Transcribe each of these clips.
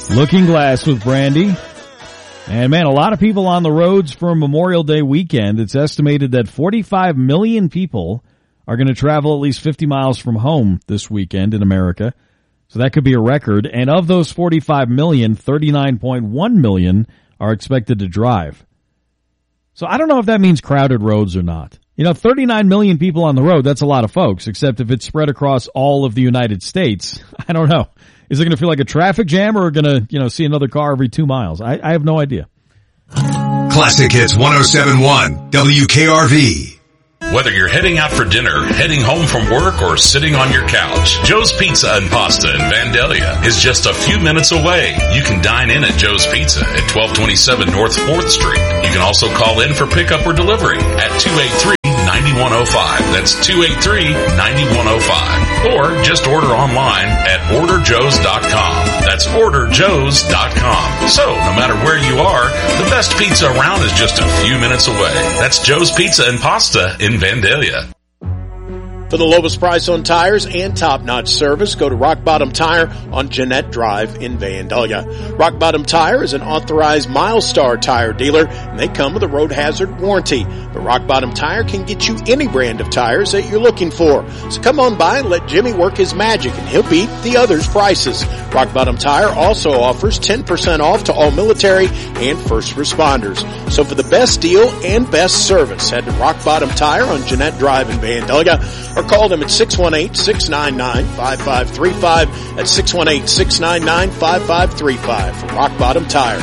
Looking Glass with Brandy. And man, a lot of people on the roads for Memorial Day weekend. It's estimated that 45 million people are going to travel at least 50 miles from home this weekend in America. So that could be a record. And of those 45 million, 39.1 million are expected to drive. So I don't know if that means crowded roads or not. 39 million people on the road, that's a lot of folks, except if it's spread across all of the United States. I don't know. Is it going to feel like a traffic jam, or going to, see another car every 2 miles? I have no idea. Classic Hits 107.1 WKRV. Whether you're heading out for dinner, heading home from work, or sitting on your couch, Joe's Pizza and Pasta in Vandalia is just a few minutes away. You can dine in at Joe's Pizza at 1227 North 4th Street. You can also call in for pickup or delivery at 283-9105. That's 283-9105. Or just order online at orderjoes.com. That's orderjoes.com. So, no matter where you are, the best pizza around is just a few minutes away. That's Joe's Pizza and Pasta in Vandalia. For the lowest price on tires and top-notch service, go to Rock Bottom Tire on Jeanette Drive in Vandalia. Rock Bottom Tire is an authorized MileStar tire dealer, and they come with a road hazard warranty. But Rock Bottom Tire can get you any brand of tires that you're looking for. So come on by and let Jimmy work his magic, and he'll beat the others' prices. Rock Bottom Tire also offers 10% off to all military and first responders. So for the best deal and best service, head to Rock Bottom Tire on Jeanette Drive in Vandalia, or call them at 618-699-5535. That's 618-699-5535 for Rock Bottom Tire.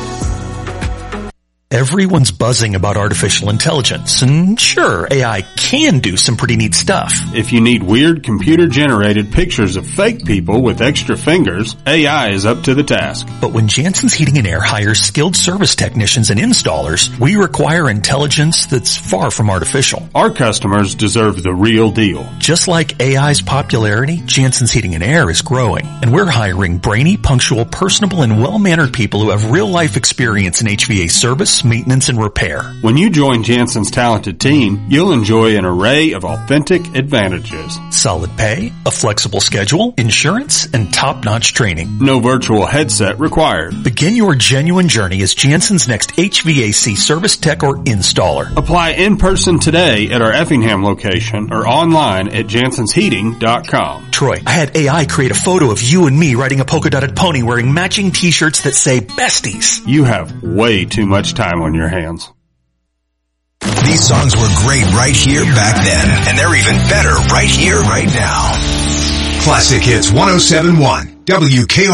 Everyone's buzzing about artificial intelligence, and sure, AI can do some pretty neat stuff. If you need weird computer-generated pictures of fake people with extra fingers, AI is up to the task. But when Jansen's Heating and Air hires skilled service technicians and installers, we require intelligence that's far from artificial. Our customers deserve the real deal. Just like AI's popularity, Jansen's Heating and Air is growing, and we're hiring brainy, punctual, personable, and well-mannered people who have real-life experience in HVAC service, maintenance, and repair. When you join Jansen's talented team, you'll enjoy an array of authentic advantages. Solid pay, a flexible schedule, insurance, and top-notch training. No virtual headset required. Begin your genuine journey as Jansen's next HVAC service tech or installer. Apply in person today at our Effingham location or online at jansensheating.com. Troy, I had AI create a photo of you and me riding a polka-dotted pony wearing matching t-shirts that say besties. You have way too much time on your hands. These songs were great right here back then, and they're even better right here, right now. Classic Hits 107.1 WKRV.